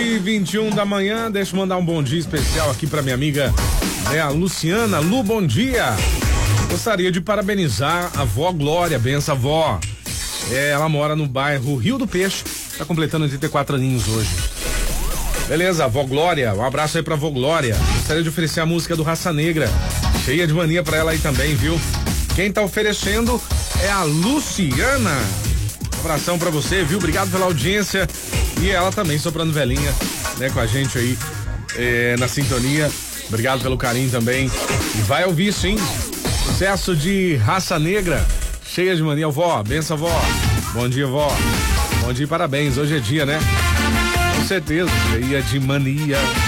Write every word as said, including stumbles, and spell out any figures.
e vinte e um da manhã, deixa eu mandar um bom dia especial aqui pra minha amiga, né, a Luciana. Lu, bom dia. Gostaria de parabenizar a vó Glória, benção vó. É, ela mora no bairro Rio do Peixe, tá completando trinta e quatro aninhos hoje. Beleza, vó Glória, um abraço aí pra vó Glória. Gostaria de oferecer a música do Raça Negra, cheia de mania pra ela aí também, viu? Quem tá oferecendo é a Luciana. Um abração pra você, viu? Obrigado pela audiência. E ela também soprando velhinha, né, com a gente aí é, na sintonia. Obrigado pelo carinho também. E vai ouvir, sim, sucesso de Raça Negra, cheia de mania. Vó, benção, vó. Bom dia, vó. Bom dia e parabéns. Hoje é dia, né? Com certeza, cheia de mania.